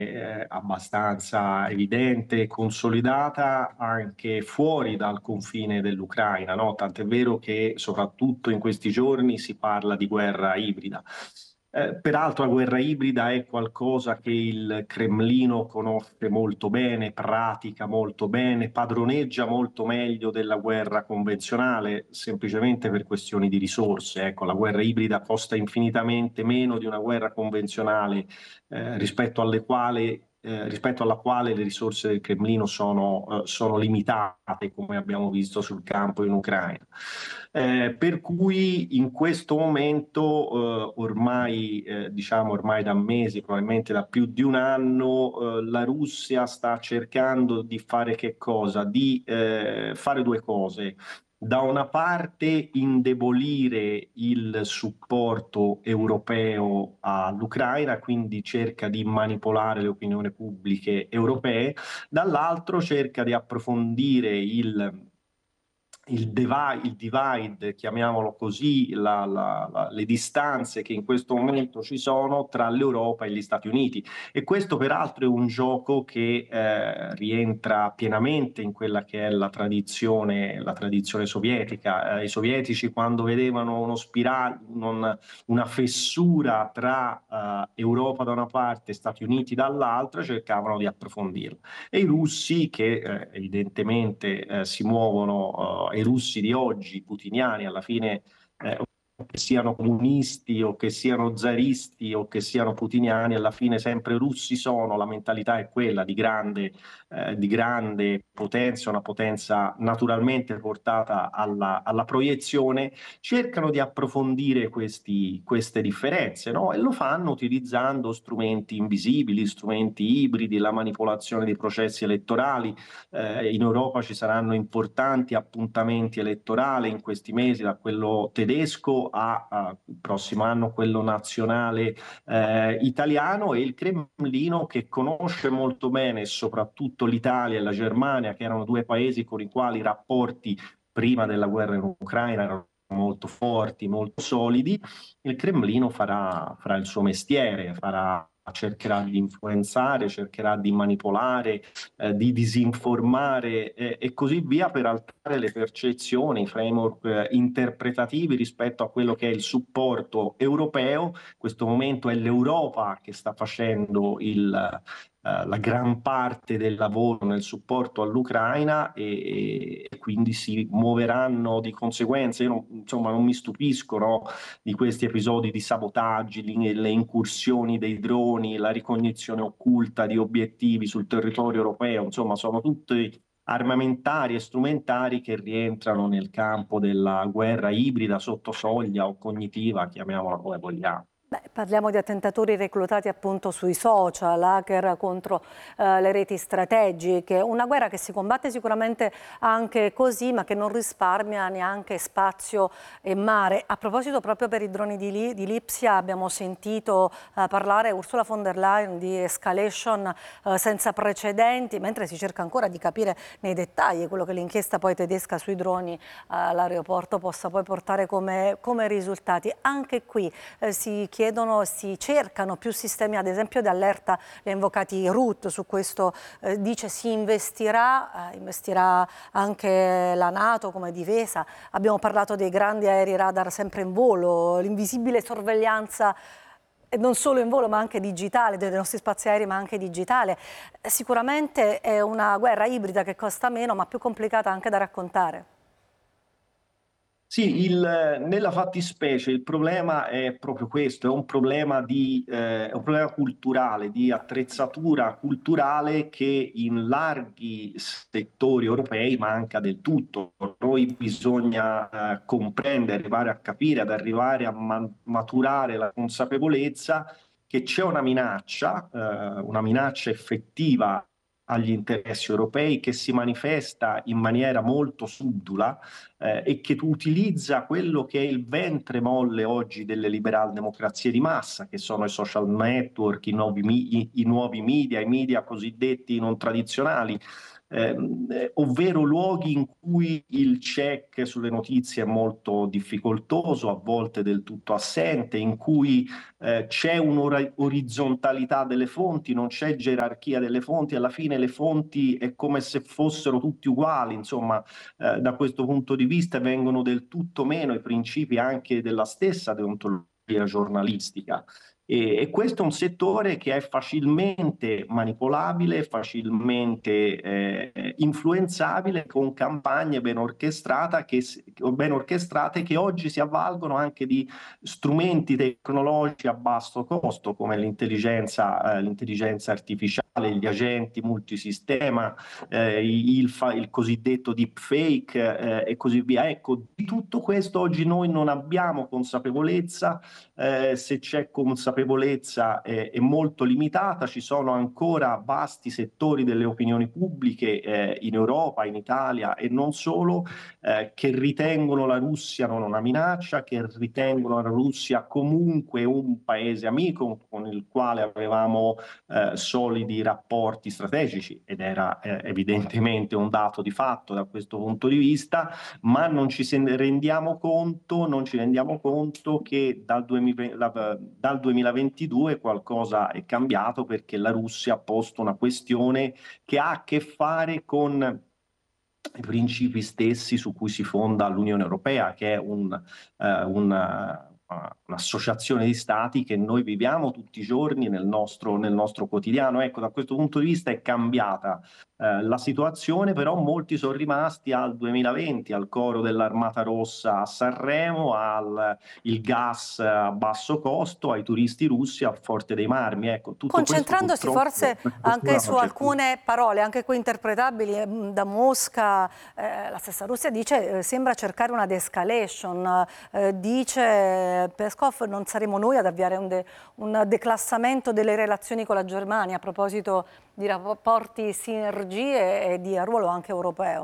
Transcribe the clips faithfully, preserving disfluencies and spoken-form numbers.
eh, abbastanza evidente e consolidata anche fuori dal confine dell'Ucraina, no? Tant'è vero che soprattutto in questi giorni si parla di guerra ibrida. Eh, peraltro la guerra ibrida è qualcosa che il Cremlino conosce molto bene, pratica molto bene, padroneggia molto meglio della guerra convenzionale, semplicemente per questioni di risorse. Ecco, la guerra ibrida costa infinitamente meno di una guerra convenzionale, eh, rispetto alle quali eh, rispetto alla quale le risorse del Cremlino sono, eh, sono limitate, come abbiamo visto sul campo in Ucraina. Eh, per cui in questo momento, eh, ormai, eh, diciamo ormai da mesi, probabilmente da più di un anno, eh, la Russia sta cercando di fare che cosa? Di eh, fare due cose. Da una parte indebolire il supporto europeo all'Ucraina, quindi cerca di manipolare le opinioni pubbliche europee, dall'altro cerca di approfondire il il divide, il divide, chiamiamolo così, la, la, la, le distanze che in questo momento ci sono tra l'Europa e gli Stati Uniti. E questo peraltro è un gioco che eh, rientra pienamente in quella che è la tradizione, la tradizione sovietica. Eh, I sovietici, quando vedevano uno spirale, non, una fessura tra eh, Europa da una parte e Stati Uniti dall'altra, cercavano di approfondirla. E i russi, che eh, evidentemente eh, si muovono, eh, i russi di oggi, i putiniani, alla fine, eh, che siano comunisti o che siano zaristi o che siano putiniani, alla fine sempre russi sono, la mentalità è quella di grande, eh, di grande potenza, una potenza naturalmente portata alla, alla proiezione, cercano di approfondire questi, queste differenze, no? E lo fanno utilizzando strumenti invisibili, strumenti ibridi, la manipolazione dei processi elettorali. Eh, in Europa ci saranno importanti appuntamenti elettorali in questi mesi, da quello tedesco a, a il prossimo anno quello nazionale eh, italiano, e il Cremlino, che conosce molto bene soprattutto l'Italia e la Germania, che erano due paesi con i quali i rapporti prima della guerra in Ucraina erano molto forti, molto solidi. Il Cremlino farà, farà il suo mestiere, farà, cercherà di influenzare, cercherà di manipolare, eh, di disinformare eh, e così via, per alterare le percezioni, i framework eh, interpretativi rispetto a quello che è il supporto europeo. In questo momento è l'Europa che sta facendo il, Uh, la gran parte del lavoro nel supporto all'Ucraina, e, e quindi si muoveranno di conseguenza. Io non, insomma, non mi stupisco, no, di questi episodi di sabotaggi, li, le incursioni dei droni, la ricognizione occulta di obiettivi sul territorio europeo. Insomma, sono tutti armamentari e strumentari che rientrano nel campo della guerra ibrida, sotto soglia o cognitiva, chiamiamola come vogliamo. Beh, parliamo di attentatori reclutati appunto sui social, hacker contro eh, le reti strategiche, una guerra che si combatte sicuramente anche così, ma che non risparmia neanche spazio e mare. A proposito, proprio per i droni di, Li di Lipsia abbiamo sentito eh, parlare Ursula von der Leyen di escalation eh, senza precedenti, mentre si cerca ancora di capire nei dettagli quello che l'inchiesta poi tedesca sui droni eh, all'aeroporto possa poi portare come, come risultati. Anche qui eh, si chiede chiedono, si cercano più sistemi, ad esempio di allerta, li ha invocati Ruth, su questo eh, dice si investirà, eh, investirà anche la NATO come difesa. Abbiamo parlato dei grandi aerei radar sempre in volo, l'invisibile sorveglianza e non solo in volo ma anche digitale, dei nostri spazi aerei ma anche digitale. Sicuramente è una guerra ibrida che costa meno ma più complicata anche da raccontare. Sì, il, nella fattispecie il problema è proprio questo, è un problema, di, eh, è un problema culturale, di attrezzatura culturale, che in larghi settori europei manca del tutto. Noi bisogna eh, comprendere, arrivare a capire, ad arrivare a ma maturare la consapevolezza che c'è una minaccia, eh, una minaccia effettiva agli interessi europei, che si manifesta in maniera molto subdola, eh, e che utilizza quello che è il ventre molle oggi delle liberal democrazie di massa, che sono i social network, i nuovi, i, i nuovi media, i media cosiddetti non tradizionali, eh, ovvero luoghi in cui il check sulle notizie è molto difficoltoso, a volte del tutto assente, in cui eh, c'è un'orizzontalità delle fonti, non c'è gerarchia delle fonti, alla fine le fonti è come se fossero tutti uguali, insomma, eh, da questo punto di vista vengono del tutto meno i principi anche della stessa deontologia giornalistica. E, e questo è un settore che è facilmente manipolabile, facilmente eh, influenzabile con campagne ben, orchestrata che, ben orchestrate che oggi si avvalgono anche di strumenti tecnologici a basso costo come l'intelligenza, eh, l'intelligenza artificiale, gli agenti multisistema, eh, il, fa, il cosiddetto deepfake eh, e così via. Ecco, di tutto questo oggi noi non abbiamo consapevolezza, eh, se c'è consapevolezza eh, è molto limitata, ci sono ancora vasti settori delle opinioni pubbliche eh, in Europa, in Italia e non solo, eh, che ritengono la Russia non una minaccia, che ritengono la Russia comunque un paese amico con il quale avevamo eh, solidi rapporti strategici ed era eh, evidentemente un dato di fatto da questo punto di vista, ma non ci rendiamo conto, non ci rendiamo conto che dal, duemilaventi, la, dal duemilaventidue qualcosa è cambiato perché la Russia ha posto una questione che ha a che fare con i principi stessi su cui si fonda l'Unione Europea, che è un, eh, una, un'associazione di stati che noi viviamo tutti i giorni nel nostro, nel nostro quotidiano. Ecco, da questo punto di vista è cambiata eh, la situazione, però molti sono rimasti al duemilaventi, al coro dell'Armata Rossa a Sanremo, al il gas a basso costo, ai turisti russi al Forte dei Marmi. Ecco, tutto concentrandosi questo forse anche su alcune parole, anche qui interpretabili da Mosca, eh, la stessa Russia dice eh, sembra cercare una de-escalation, eh, dice Peskov non saremo noi ad avviare un, de un declassamento delle relazioni con la Germania a proposito di rapporti, sinergie e di ruolo anche europeo.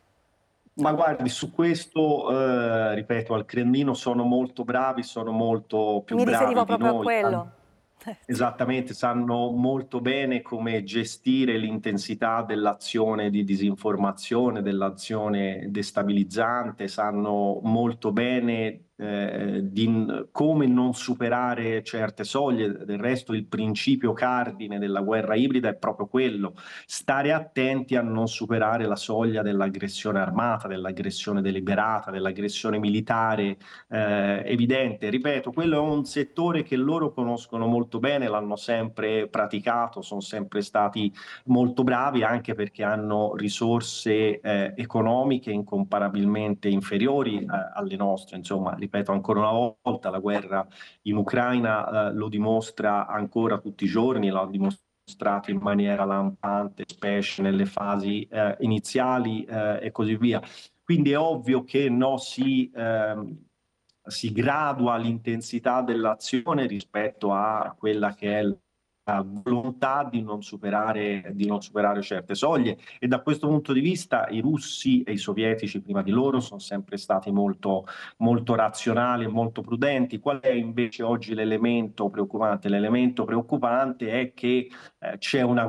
Ma guardi, su questo, eh, ripeto, al Cremlino sono molto bravi, sono molto più Mi riferivo bravi di proprio a noi. quello. Esattamente, sanno molto bene come gestire l'intensità dell'azione di disinformazione, dell'azione destabilizzante, sanno molto bene eh, di come non superare certe soglie. Del resto il principio cardine della guerra ibrida è proprio quello, stare attenti a non superare la soglia dell'aggressione armata, dell'aggressione deliberata, dell'aggressione militare eh, evidente. Ripeto, quello è un settore che loro conoscono molto bene, l'hanno sempre praticato, sono sempre stati molto bravi anche perché hanno risorse eh, economiche incomparabilmente inferiori eh, alle nostre. Insomma, ripeto ancora una volta, la guerra in Ucraina eh, lo dimostra ancora tutti i giorni, l'ha dimostrato in maniera lampante, specie nelle fasi eh, iniziali eh, e così via. Quindi è ovvio che no, si, ehm, si gradua l'intensità dell'azione rispetto a quella che è la volontà di non superare, di non superare certe soglie, e da questo punto di vista i russi e i sovietici prima di loro sono sempre stati molto, molto razionali e molto prudenti. Qual è invece oggi l'elemento preoccupante? L'elemento preoccupante è che eh, c'è una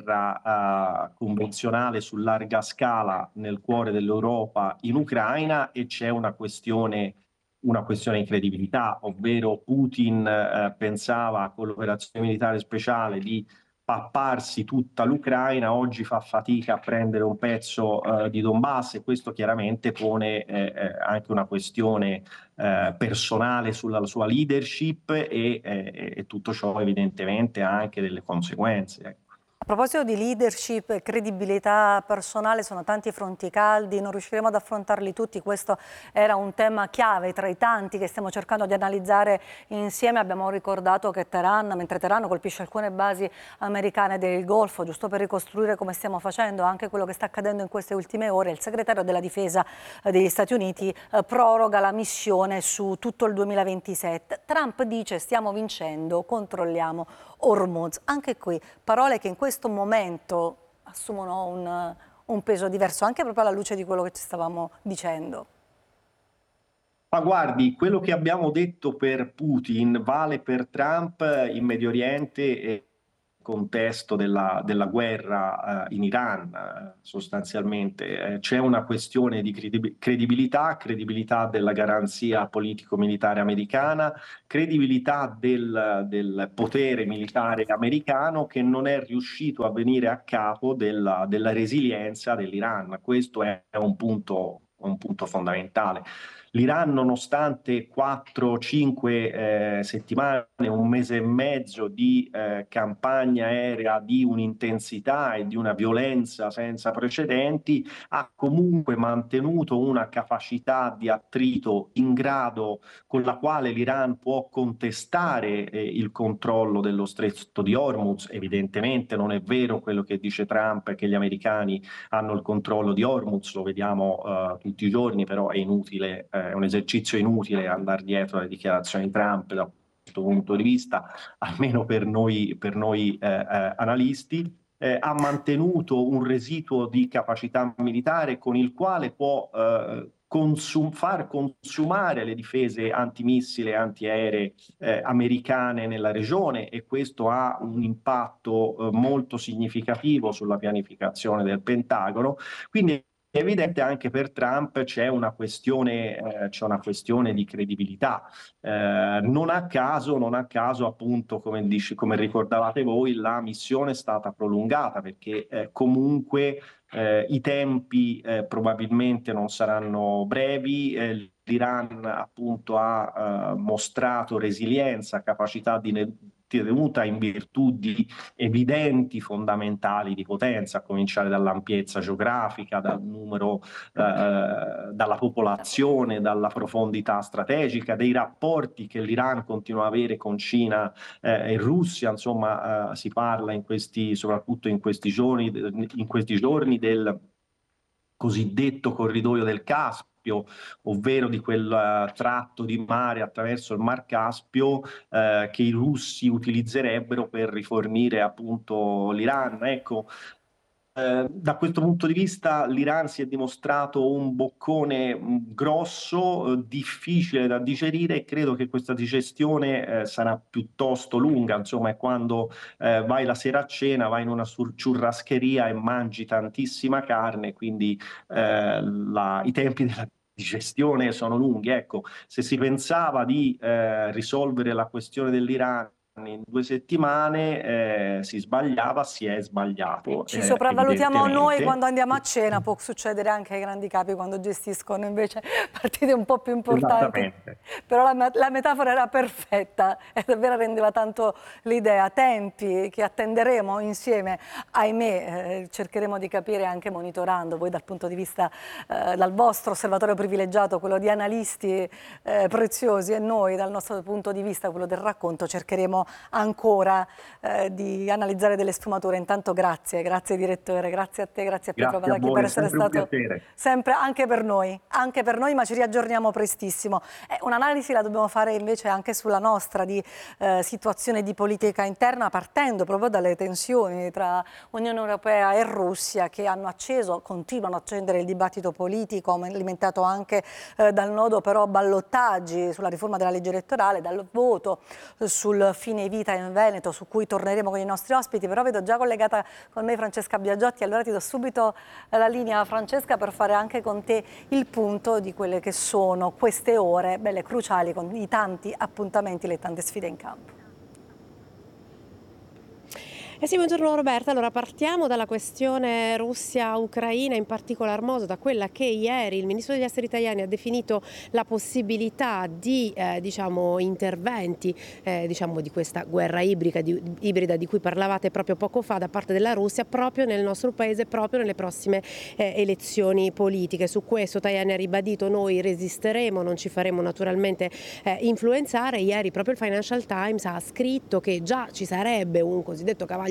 guerra eh, convenzionale su larga scala nel cuore dell'Europa in Ucraina e c'è una questione una questione di credibilità, ovvero Putin eh, pensava con l'operazione militare speciale di papparsi tutta l'Ucraina, oggi fa fatica a prendere un pezzo eh, di Donbass, e questo chiaramente pone eh, eh, anche una questione eh, personale sulla sua leadership e, eh, e tutto ciò evidentemente ha anche delle conseguenze. Ecco. A proposito di leadership e credibilità personale, sono tanti fronti caldi, non riusciremo ad affrontarli tutti, questo era un tema chiave tra i tanti che stiamo cercando di analizzare insieme. Abbiamo ricordato che Teheran, mentre Teheran colpisce alcune basi americane del Golfo, giusto per ricostruire come stiamo facendo anche quello che sta accadendo in queste ultime ore, il segretario della difesa degli Stati Uniti eh, proroga la missione su tutto il duemilaventisette. Trump dice stiamo vincendo, controlliamo Hormuz. Anche qui parole che in questo momento assumono un, un peso diverso, anche proprio alla luce di quello che ci stavamo dicendo. Ma guardi, quello che abbiamo detto per Putin vale per Trump in Medio Oriente e nel contesto della, della guerra eh, in Iran, eh, sostanzialmente. Eh, c'è una questione di credi- credibilità, credibilità della garanzia politico-militare americana, credibilità del, del potere militare americano che non è riuscito a venire a capo della, della resilienza dell'Iran. Questo è un punto, un punto fondamentale. L'Iran, nonostante quattro cinque eh, settimane, un mese e mezzo di eh, campagna aerea di un'intensità e di una violenza senza precedenti, ha comunque mantenuto una capacità di attrito in grado con la quale l'Iran può contestare eh, il controllo dello stretto di Hormuz. Evidentemente non è vero quello che dice Trump, che gli americani hanno il controllo di Hormuz, lo vediamo uh, tutti i giorni, però è inutile, eh, è un esercizio inutile andare dietro alle dichiarazioni di Trump da questo punto di vista, almeno per noi, per noi eh, eh, analisti. Eh, ha mantenuto un residuo di capacità militare con il quale può eh, consum- far consumare le difese antimissili e antiaeree eh, americane nella regione, e questo ha un impatto eh, molto significativo sulla pianificazione del Pentagono. Quindi è evidente anche per Trump c'è una questione, eh, c'è una questione di credibilità. Eh, non a caso, non a caso, appunto, come, dici, come ricordavate voi, la missione è stata prolungata perché eh, comunque eh, i tempi eh, probabilmente non saranno brevi. Eh, L'Iran appunto ha eh, mostrato resilienza, capacità di ne- tenuta in virtù di evidenti fondamentali di potenza, a cominciare dall'ampiezza geografica, dal numero, eh, dalla popolazione, dalla profondità strategica, dei rapporti che l'Iran continua a avere con Cina eh, e Russia. Insomma, eh, si parla in questi, soprattutto in questi giorni, in questi giorni del cosiddetto corridoio del Caspio, ovvero di quel uh, tratto di mare attraverso il Mar Caspio eh, che i russi utilizzerebbero per rifornire appunto l'Iran. Ecco, eh, da questo punto di vista l'Iran si è dimostrato un boccone mh, grosso, eh, difficile da digerire, e credo che questa digestione eh, sarà piuttosto lunga. Insomma, è quando eh, vai la sera a cena, vai in una sur- ciurrascheria e mangi tantissima carne, quindi eh, la- i tempi della digestione sono lunghi. Ecco, se si pensava di eh, risolvere la questione dell'Iran in due settimane, eh, si sbagliava, si è sbagliato, Ci eh, sopravvalutiamo noi evidentemente. quando andiamo a cena, può succedere anche ai grandi capi quando gestiscono invece partite un po' più importanti. Esattamente. Però la, la metafora era perfetta e davvero rendeva tanto l'idea. Tempi che attenderemo insieme, ahimè, eh, cercheremo di capire anche monitorando, voi dal punto di vista, eh, dal vostro osservatorio privilegiato, quello di analisti eh, preziosi, e noi dal nostro punto di vista, quello del racconto, cercheremo ancora eh, di analizzare delle sfumature. Intanto grazie, grazie direttore, grazie a te, grazie a Pietro Grazie a Patacchi voi, per è essere sempre un stato piacere. sempre anche per noi, anche per noi, ma ci riaggiorniamo prestissimo. Eh, un'analisi la dobbiamo fare invece anche sulla nostra di eh, situazione di politica interna, partendo proprio dalle tensioni tra Unione Europea e Russia che hanno acceso, continuano a accendere il dibattito politico, alimentato anche eh, dal nodo però ballottaggi sulla riforma della legge elettorale, dal voto sul fine vita in Veneto, su cui torneremo con i nostri ospiti. Però vedo già collegata con me Francesca Biagiotti, allora ti do subito la linea, Francesca, per fare anche con te il punto di quelle che sono queste ore belle cruciali, con i tanti appuntamenti, le tante sfide in campo. Eh sì, buongiorno Roberta. Allora partiamo dalla questione Russia-Ucraina, in particolar modo da quella che ieri il ministro degli esteri italiani ha definito la possibilità di eh, diciamo, interventi eh, diciamo, di questa guerra ibrida di, ibrida di cui parlavate proprio poco fa da parte della Russia proprio nel nostro paese, proprio nelle prossime eh, elezioni politiche. Su questo Tajani ha ribadito: noi resisteremo, non ci faremo naturalmente eh, influenzare. Ieri proprio il Financial Times ha scritto che già ci sarebbe un cosiddetto cavaglio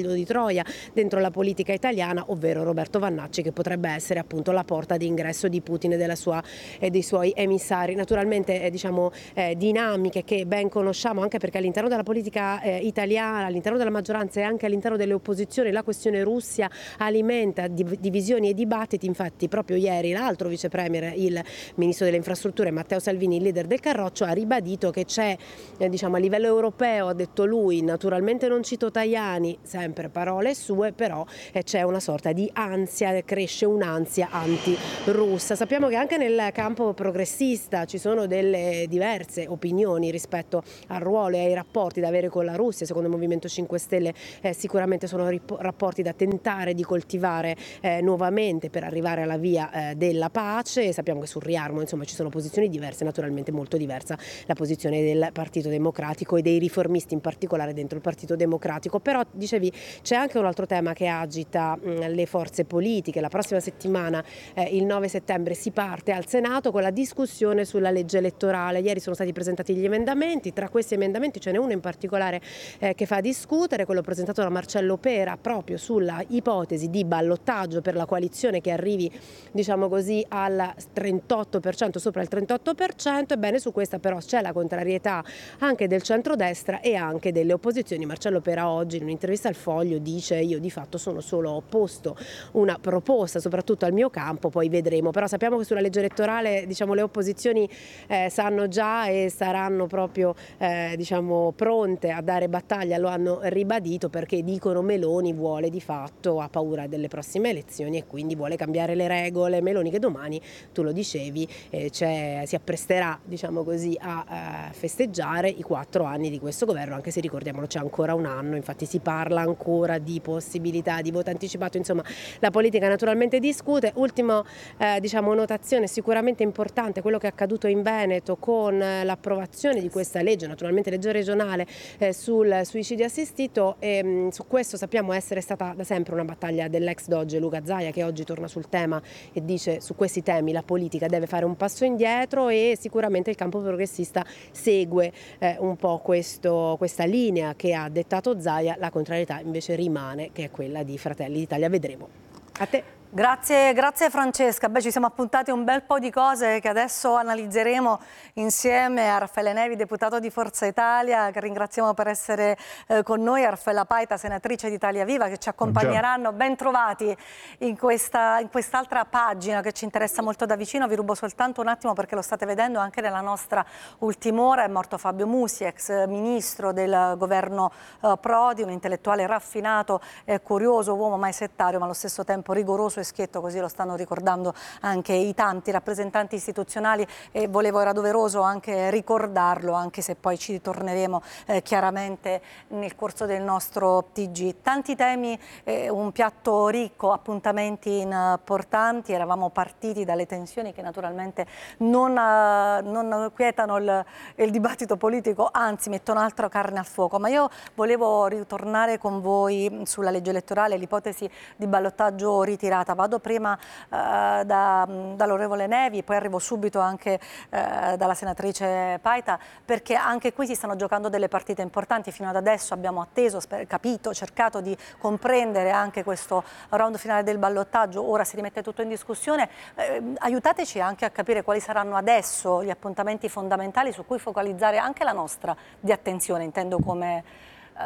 cavallo di Troia dentro la politica italiana, ovvero Roberto Vannacci, che potrebbe essere appunto la porta d'ingresso di Putin e, della sua, e dei suoi emissari. Naturalmente eh, diciamo eh, dinamiche che ben conosciamo, anche perché all'interno della politica eh, italiana, all'interno della maggioranza e anche all'interno delle opposizioni la questione Russia alimenta div divisioni e dibattiti. Infatti proprio ieri l'altro vice premier, il ministro delle infrastrutture Matteo Salvini, il leader del Carroccio, ha ribadito che c'è eh, diciamo a livello europeo, ha detto lui, naturalmente non cito Tajani, sempre parole sue, però eh, c'è una sorta di ansia, cresce un'ansia anti-russa. Sappiamo che anche nel campo progressista ci sono delle diverse opinioni rispetto al ruolo e ai rapporti da avere con la Russia. Secondo il Movimento cinque Stelle eh, sicuramente sono rapporti da tentare di coltivare eh, nuovamente per arrivare alla via eh, della pace. Sappiamo che sul riarmo insomma ci sono posizioni diverse, naturalmente molto diversa la posizione del Partito Democratico e dei riformisti in particolare dentro il Partito Democratico. Però dicevi c'è anche un altro tema che agita mh, le forze politiche. La prossima settimana, eh, il nove settembre, si parte al Senato con la discussione sulla legge elettorale. Ieri sono stati presentati gli emendamenti, tra questi emendamenti ce n'è uno in particolare eh, che fa discutere, quello presentato da Marcello Pera, proprio sulla ipotesi di ballottaggio per la coalizione che arrivi, diciamo così, al trentotto per cento, sopra il trentotto per cento. Ebbene, su questa però c'è la contrarietà anche del centrodestra e anche delle opposizioni. Marcello Pera oggi in un'intervista al Foglio dice: io di fatto sono solo opposto una proposta soprattutto al mio campo, poi vedremo. Però sappiamo che sulla legge elettorale, diciamo, le opposizioni eh, sanno già e saranno proprio eh, diciamo pronte a dare battaglia, lo hanno ribadito, perché dicono Meloni vuole di fatto, ha paura delle prossime elezioni e quindi vuole cambiare le regole. Meloni che domani, tu lo dicevi, eh, si appresterà, diciamo così, a eh, festeggiare i quattro anni di questo governo, anche se ricordiamolo c'è ancora un anno, infatti si parla ancora di possibilità di voto anticipato. Insomma, la politica naturalmente discute. Ultimo eh, diciamo notazione sicuramente importante, quello che è accaduto in Veneto con eh, l'approvazione di questa legge, naturalmente legge regionale eh, sul suicidio assistito, e mh, su questo sappiamo essere stata da sempre una battaglia dell'ex Doge Luca Zaia, che oggi torna sul tema e dice: su questi temi la politica deve fare un passo indietro, e sicuramente il campo progressista segue eh, un po' questo, questa linea che ha dettato Zaia. La contrarietà invece rimane, che è quella di Fratelli d'Italia. Vedremo. A te. Grazie, grazie Francesca. Beh, ci siamo appuntati un bel po' di cose che adesso analizzeremo insieme a Raffaele Nevi, deputato di Forza Italia, che ringraziamo per essere eh, con noi, a Raffaella Paita, senatrice di Italia Viva, che ci accompagneranno. Ben trovati in questa, in quest'altra pagina che ci interessa molto da vicino. Vi rubo soltanto un attimo perché lo state vedendo anche nella nostra ultima ora. È morto Fabio Musi, ex ministro del governo eh, Prodi, un intellettuale raffinato e curioso, uomo mai settario ma allo stesso tempo rigoroso e schietto, così lo stanno ricordando anche i tanti rappresentanti istituzionali, e volevo, era doveroso anche ricordarlo, anche se poi ci ritorneremo eh, chiaramente nel corso del nostro T G. Tanti temi, eh, un piatto ricco, appuntamenti importanti. Eravamo partiti dalle tensioni che naturalmente non, uh, non quietano il, il dibattito politico, anzi mettono altra carne al fuoco, ma io volevo ritornare con voi sulla legge elettorale, l'ipotesi di ballottaggio ritirata. Vado prima eh, da, dall'onorevole Nevi, poi arrivo subito anche eh, dalla senatrice Paita, perché anche qui si stanno giocando delle partite importanti. Fino ad adesso abbiamo atteso, capito, cercato di comprendere anche questo round finale del ballottaggio. Ora si rimette tutto in discussione. Eh, aiutateci anche a capire quali saranno adesso gli appuntamenti fondamentali su cui focalizzare anche la nostra di attenzione, intendo come eh,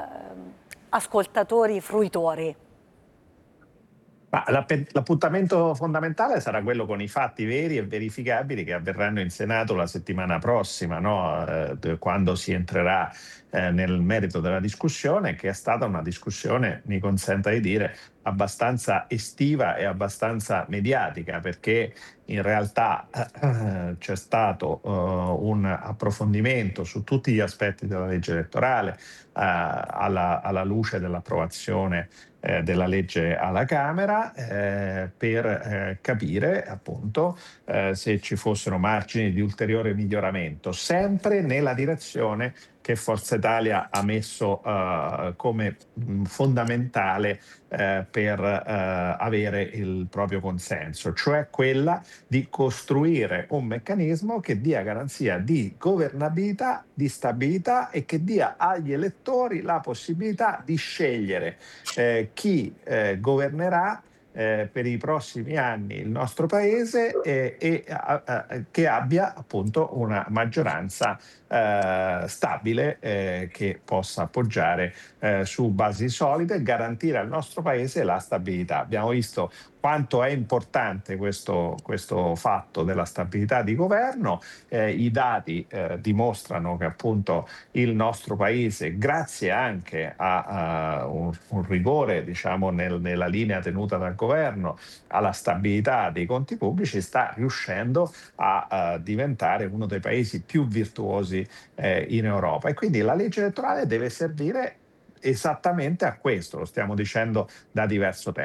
ascoltatori, fruitori. L'appuntamento fondamentale sarà quello con i fatti veri e verificabili che avverranno in Senato la settimana prossima, no? eh, quando si entrerà eh, nel merito della discussione, che è stata una discussione, mi consenta di dire, abbastanza estiva e abbastanza mediatica, perché in realtà eh, c'è stato eh, un approfondimento su tutti gli aspetti della legge elettorale eh, alla, alla luce dell'approvazione eh, della legge alla Camera, eh, per eh, capire appunto eh, se ci fossero margini di ulteriore miglioramento, sempre nella direzione che Forza Italia ha messo eh, come mh, fondamentale eh, per eh, avere il proprio consenso, cioè quella di costruire un meccanismo che dia garanzia di governabilità, di stabilità e che dia agli elettori la possibilità di scegliere eh, chi eh, governerà eh, per i prossimi anni il nostro paese eh, e a- a- che abbia appunto una maggioranza eh, stabile eh, che possa appoggiare eh, su basi solide e garantire al nostro paese la stabilità. Abbiamo visto quanto è importante questo, questo fatto della stabilità di governo. Eh, I dati eh, dimostrano che appunto il nostro paese, grazie anche a, a un, un rigore diciamo, nel- nella linea tenuta dal governo, alla stabilità dei conti pubblici, sta riuscendo a, a diventare uno dei paesi più virtuosi eh, in Europa. E quindi la legge elettorale deve servire esattamente a questo, lo stiamo dicendo da diverso tempo.